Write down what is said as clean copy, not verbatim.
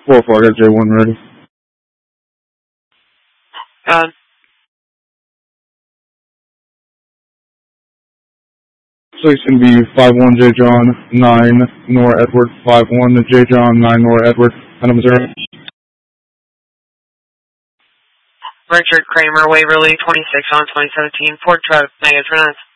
4-4, I got J1 ready. So it's going to be 51 J. John, 9 Nora Edward, 51 J. John, 9 Nora Edward, and Missouri. Richard Kramer, Waverly, 26 on 2017, Ford truck, negative pronounce.